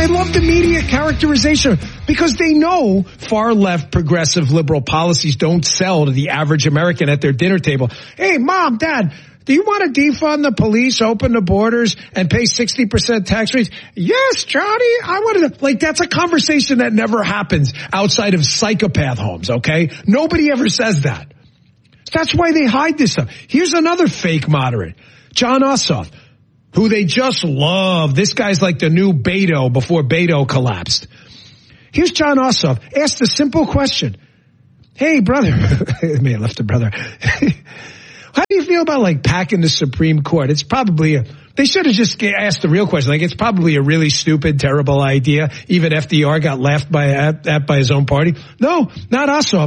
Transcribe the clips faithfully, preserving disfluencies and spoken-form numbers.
I love the media characterization because they know far-left progressive liberal policies don't sell to the average American at their dinner table. Hey, Mom, Dad, do you want to defund the police, open the borders, and pay sixty percent tax rates? Yes, Johnny, I want to. Like, that's a conversation that never happens outside of psychopath homes, okay? Nobody ever says that. That's why they hide this stuff. Here's another fake moderate, Jon Ossoff, who they just love. This guy's like the new Beto before Beto collapsed. Here's Jon Ossoff, asked a simple question. Hey, brother. May I left a brother. How do you feel about, like, packing the Supreme Court? It's probably a, they should have just asked the real question. Like, it's probably a really stupid, terrible idea. Even F D R got laughed by, at, at by his own party. No, not Ossoff.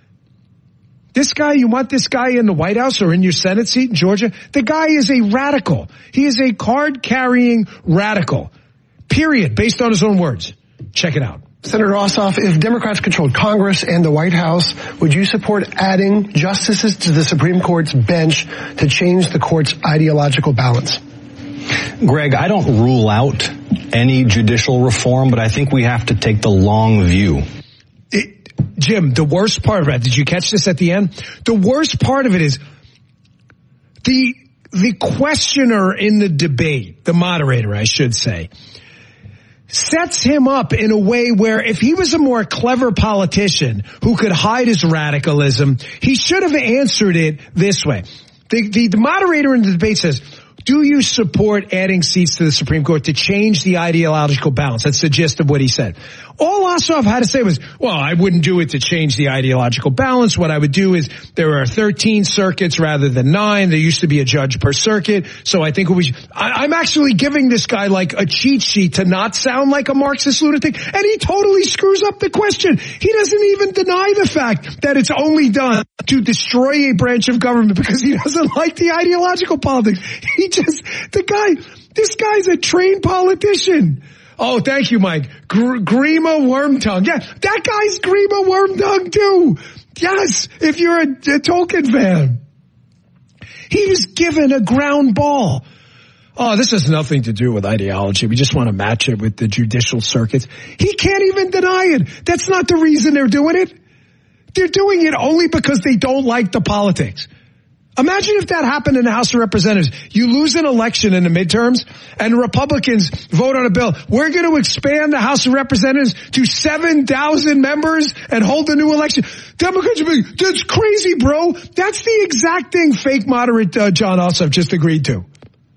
This guy, you want this guy in the White House or in your Senate seat in Georgia? The guy is a radical. He is a card-carrying radical. Period. Based on his own words. Check it out. Senator Ossoff, if Democrats controlled Congress and the White House, would you support adding justices to the Supreme Court's bench to change the court's ideological balance? Greg, I don't rule out any judicial reform, but I think we have to take the long view. It, Jim, the worst part of it, did you catch this at the end? The worst part of it is the the questioner in the debate, the moderator, I should say, sets him up in a way where if he was a more clever politician who could hide his radicalism, he should have answered it this way. The, the, the moderator in the debate says, do you support adding seats to the Supreme Court to change the ideological balance? That's the gist of what he said. All Ossoff had to say was, well, I wouldn't do it to change the ideological balance. What I would do is there are thirteen circuits rather than nine. There used to be a judge per circuit. So I think we, I, I'm actually giving this guy like a cheat sheet to not sound like a Marxist lunatic. And he totally screws up the question. He doesn't even deny the fact that it's only done to destroy a branch of government because he doesn't like the ideological politics. He just, the guy, this guy's a trained politician. Oh, thank you, Mike. Gr- Grima Wormtongue. Yeah, that guy's Grima Wormtongue too. Yes, if you're a, a Tolkien fan. He was given a ground ball. Oh, this has nothing to do with ideology. We just want to match it with the judicial circuits. He can't even deny it. That's not the reason they're doing it. They're doing it only because they don't like the politics. Imagine if that happened in the House of Representatives. You lose an election in the midterms and Republicans vote on a bill. We're going to expand the House of Representatives to seven thousand members and hold a new election. Democrats are being, that's crazy, bro. That's the exact thing fake moderate uh, Jon Ossoff just agreed to.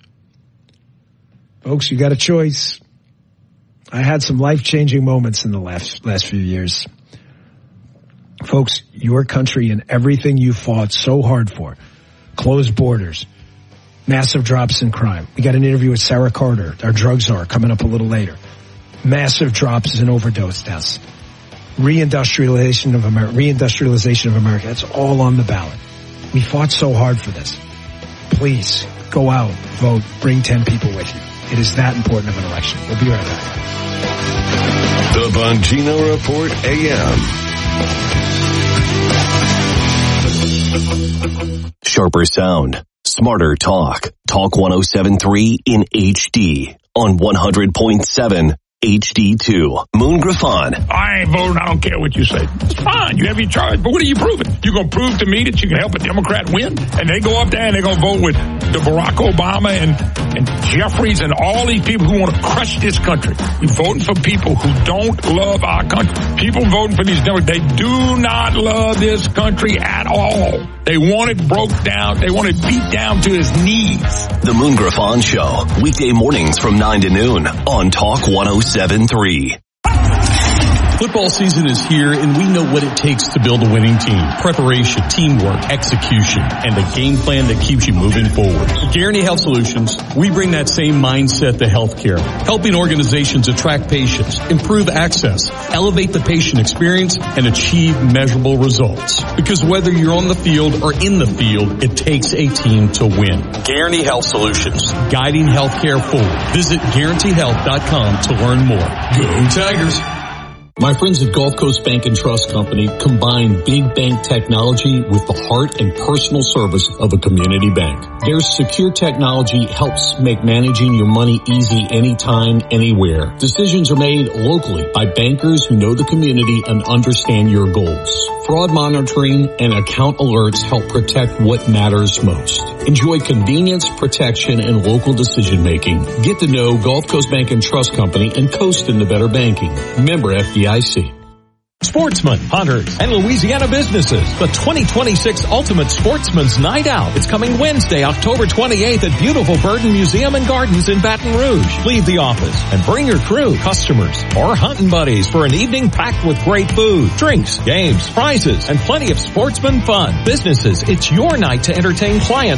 Folks, you got a choice. I had some life-changing moments in the last, last few years. Folks, your country and everything you fought so hard for. Closed borders, massive drops in crime. We got an interview with Sarah Carter, our drug czar, coming up a little later. Massive drops in overdose deaths. Reindustrialization of America, reindustrialization of America. That's all on the ballot. We fought so hard for this. Please go out, vote, bring ten people with you. It is that important of an election. We'll be right back. The Bongino Report A M. Sharper sound, smarter talk. Talk one oh seven point three in H D on one hundred point seven H D two. Moon Griffon. I ain't voting. I don't care what you say. It's fine. You have your charge. But what are you proving? You going to prove to me that you can help a Democrat win? And they go up there and they're going to vote with the Barack Obama and, and Jeffries and all these people who want to crush this country. We're voting for people who don't love our country. People voting for these Democrats, they do not love this country at all. They want it broke down. They want it beat down to his knees. The Moon Griffon Show. Weekday mornings from nine to noon on Talk one oh seven point three. Football season is here, and we know what it takes to build a winning team. Preparation, teamwork, execution, and a game plan that keeps you moving forward. At Guarantee Health Solutions, we bring that same mindset to healthcare, helping organizations attract patients, improve access, elevate the patient experience, and achieve measurable results. Because whether you're on the field or in the field, it takes a team to win. Guarantee Health Solutions, guiding healthcare forward. Visit guarantee health dot com to learn more. Go Tigers! My friends at Gulf Coast Bank and Trust Company combine big bank technology with the heart and personal service of a community bank. Their secure technology helps make managing your money easy anytime, anywhere. Decisions are made locally by bankers who know the community and understand your goals. Fraud monitoring and account alerts help protect what matters most. Enjoy convenience, protection, and local decision making. Get to know Gulf Coast Bank and Trust Company and coast into better banking. Member F D I C. Sportsmen, hunters, and Louisiana businesses. The twenty twenty-six Ultimate Sportsman's Night Out. It's coming Wednesday, October twenty-eighth at beautiful Burton Museum and Gardens in Baton Rouge. Leave the office and bring your crew, customers, or hunting buddies for an evening packed with great food, drinks, games, prizes, and plenty of sportsman fun. Businesses, it's your night to entertain clients